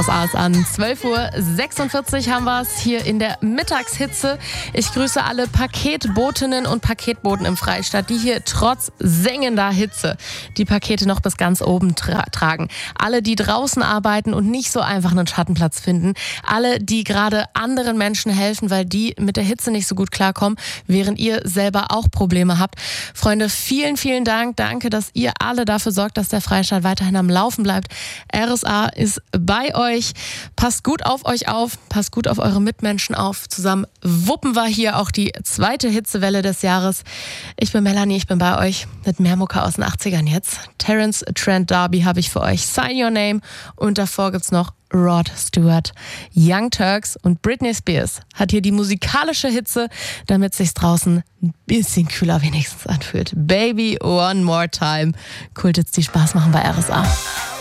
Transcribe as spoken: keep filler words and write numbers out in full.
S A ist an. zwölf Uhr sechsundvierzig haben wir es hier in der Mittagshitze. Ich grüße alle Paketbotinnen und Paketboten im Freistaat, die hier trotz sengender Hitze die Pakete noch bis ganz oben tra- tragen. Alle, die draußen arbeiten und nicht so einfach einen Schattenplatz finden. Alle, die gerade anderen Menschen helfen, weil die mit der Hitze nicht so gut klarkommen, während ihr selber auch Probleme habt. Freunde, vielen, vielen Dank. Danke, dass ihr alle dafür sorgt, dass der Freistaat weiterhin am Laufen bleibt. R S A ist bei euch. Passt gut auf euch auf. Passt gut auf eure Mitmenschen auf. Zusammen wuppen wir hier auch die zweite Hitzewelle des Jahres. Ich bin Melanie, ich bin bei euch mit mehr Mucke aus den achtzigern jetzt. Terence Trent D'Arby habe ich für euch. Sign Your Name. Und davor gibt's noch Rod Stewart. Young Turks und Britney Spears hat hier die musikalische Hitze, damit es sich draußen ein bisschen kühler wenigstens anfühlt. Baby One More Time. Kult jetzt die Spaß machen bei R S A.